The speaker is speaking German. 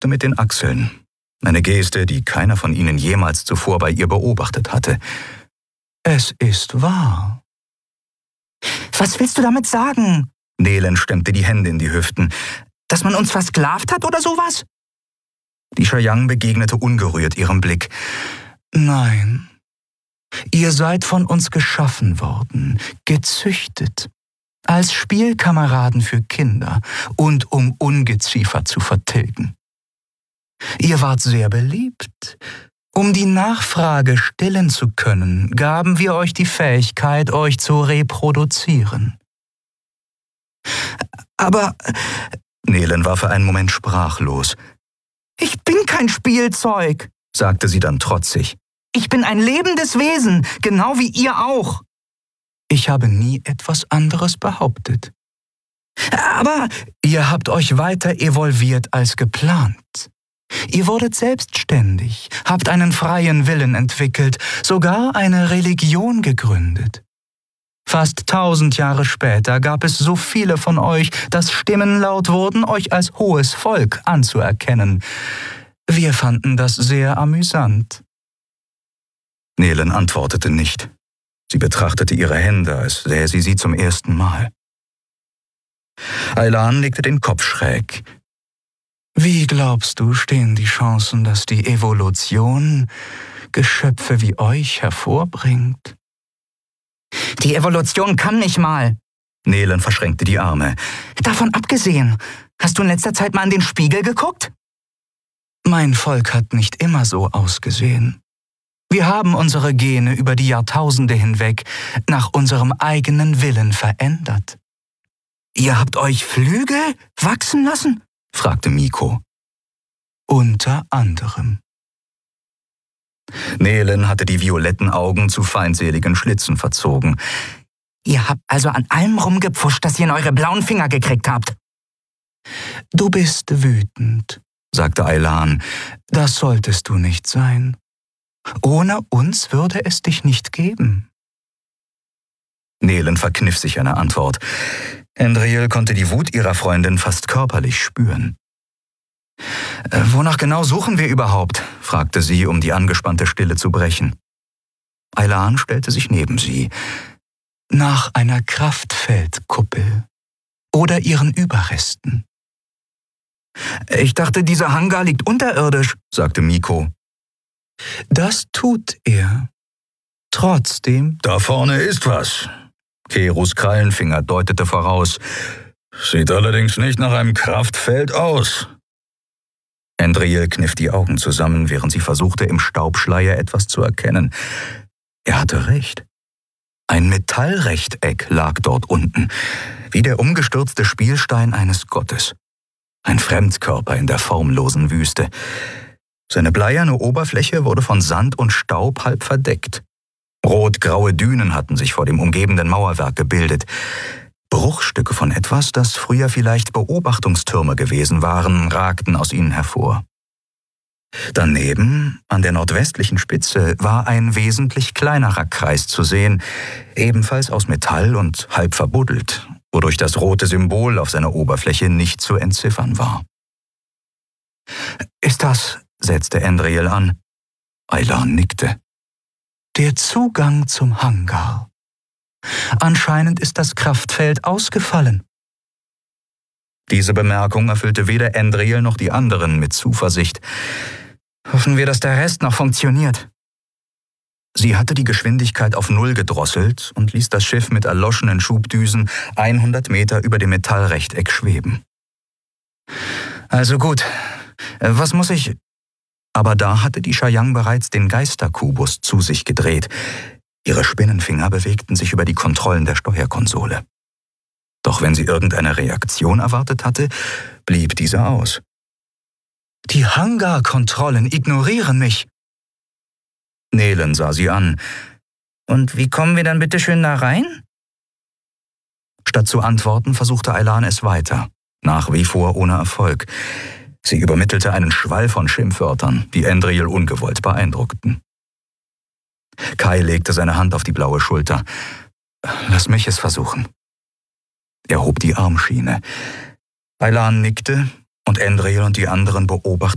zuckte mit den Achseln. Eine Geste, die keiner von ihnen jemals zuvor bei ihr beobachtet hatte. »Es ist wahr.« »Was willst du damit sagen?« Nehlen stemmte die Hände in die Hüften. »Dass man uns versklavt hat oder sowas?« Die Shayang begegnete ungerührt ihrem Blick. »Nein. Ihr seid von uns geschaffen worden, gezüchtet, als Spielkameraden für Kinder und um Ungeziefer zu vertilgen. Ihr wart sehr beliebt. Um die Nachfrage stillen zu können, gaben wir euch die Fähigkeit, euch zu reproduzieren.« »Aber...« Nehlen war für einen Moment sprachlos. »Ich bin kein Spielzeug«, sagte sie dann trotzig. »Ich bin ein lebendes Wesen, genau wie ihr auch.« »Ich habe nie etwas anderes behauptet.« »Aber...« »Ihr habt euch weiter evolviert als geplant. Ihr wurdet selbstständig, habt einen freien Willen entwickelt, sogar eine Religion gegründet. Fast 1000 Jahre später gab es so viele von euch, dass Stimmen laut wurden, euch als hohes Volk anzuerkennen. Wir fanden das sehr amüsant.« Nehlen antwortete nicht. Sie betrachtete ihre Hände, als sähe sie zum ersten Mal. Aylan legte den Kopf schräg. »Wie glaubst du, stehen die Chancen, dass die Evolution Geschöpfe wie euch hervorbringt?« »Die Evolution kann nicht mal.« Nehlen verschränkte die Arme. »Davon abgesehen, hast du in letzter Zeit mal in den Spiegel geguckt?« »Mein Volk hat nicht immer so ausgesehen. Wir haben unsere Gene über die Jahrtausende hinweg nach unserem eigenen Willen verändert.« »Ihr habt euch Flügel wachsen lassen?« fragte Miko. »Unter anderem.« Nehlen hatte die violetten Augen zu feindseligen Schlitzen verzogen. »Ihr habt also an allem rumgepfuscht, dass ihr in eure blauen Finger gekriegt habt.« »Du bist wütend«, sagte Aylan. »Das solltest du nicht sein. Ohne uns würde es dich nicht geben.« Nehlen verkniff sich eine Antwort. Endriel konnte die Wut ihrer Freundin fast körperlich spüren. »Wonach genau suchen wir überhaupt?« fragte sie, um die angespannte Stille zu brechen. Aylan stellte sich neben sie. »Nach einer Kraftfeldkuppel oder ihren Überresten.« »Ich dachte, dieser Hangar liegt unterirdisch«, sagte Miko. »Das tut er. Trotzdem...« »Da vorne ist was.« Kerus Krallenfinger deutete voraus. »Sieht allerdings nicht nach einem Kraftfeld aus.« Endriel kniff die Augen zusammen, während sie versuchte, im Staubschleier etwas zu erkennen. Er hatte recht. Ein Metallrechteck lag dort unten, wie der umgestürzte Spielstein eines Gottes. Ein Fremdkörper in der formlosen Wüste. Seine bleierne Oberfläche wurde von Sand und Staub halb verdeckt. Rot-graue Dünen hatten sich vor dem umgebenden Mauerwerk gebildet. Bruchstücke von etwas, das früher vielleicht Beobachtungstürme gewesen waren, ragten aus ihnen hervor. Daneben, an der nordwestlichen Spitze, war ein wesentlich kleinerer Kreis zu sehen, ebenfalls aus Metall und halb verbuddelt, wodurch das rote Symbol auf seiner Oberfläche nicht zu entziffern war. »Ist das«, setzte Endriel an. Aylan nickte. »Der Zugang zum Hangar. Anscheinend ist das Kraftfeld ausgefallen.« Diese Bemerkung erfüllte weder Endriel noch die anderen mit Zuversicht. »Hoffen wir, dass der Rest noch funktioniert.« Sie hatte die Geschwindigkeit auf 0 gedrosselt und ließ das Schiff mit erloschenen Schubdüsen 100 Meter über dem Metallrechteck schweben. »Also gut, was muss ich...« Aber da hatte die Shayang bereits den Geisterkubus zu sich gedreht. Ihre Spinnenfinger bewegten sich über die Kontrollen der Steuerkonsole. Doch wenn sie irgendeine Reaktion erwartet hatte, blieb diese aus. »Die Hangarkontrollen ignorieren mich.« Nehlen sah sie an. »Und wie kommen wir dann bitte schön da rein?« Statt zu antworten, versuchte Aylan es weiter, nach wie vor ohne Erfolg. Sie übermittelte einen Schwall von Schimpfwörtern, die Endriel ungewollt beeindruckten. Kai legte seine Hand auf die blaue Schulter. »Lass mich es versuchen.« Er hob die Armschiene. Aylan nickte und Endriel und die anderen beobachteten